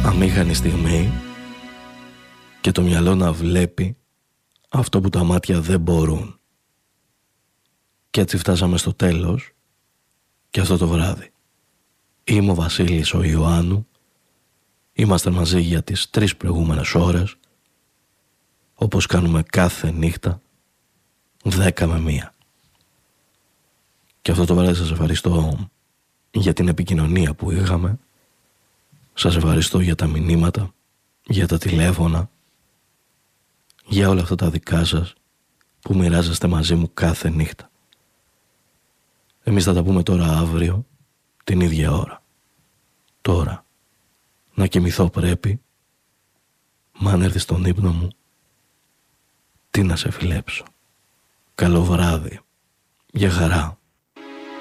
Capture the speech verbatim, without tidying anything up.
αμήχανη στιγμή και το μυαλό να βλέπει αυτό που τα μάτια δεν μπορούν. Και έτσι φτάσαμε στο τέλος και αυτό το βράδυ. Είμαι ο Βασίλης ο Ιωάννου. Είμαστε μαζί για τις τρεις προηγούμενες ώρες, όπως κάνουμε κάθε νύχτα, δέκα με μία. Και αυτό το βράδυ σας ευχαριστώ για την επικοινωνία που είχαμε. Σας ευχαριστώ για τα μηνύματα, για τα τηλέφωνα, για όλα αυτά τα δικά σας που μοιράζεστε μαζί μου κάθε νύχτα. Εμείς θα τα πούμε τώρα αύριο, την ίδια ώρα. Τώρα, να κοιμηθώ πρέπει, μα αν έρθει στον ύπνο μου, τι να σε φιλέψω. Καλό βράδυ, για χαρά.